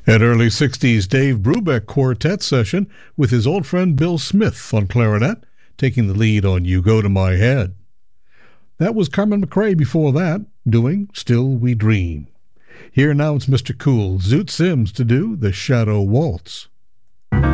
An early 60s Dave Brubeck quartet session with his old friend Bill Smith on clarinet, taking the lead on You Go to My Head. That was Carmen McRae before that, doing Still We Dream. Here now it's Mr. Cool, Zoot Sims to do The Shadow Waltz.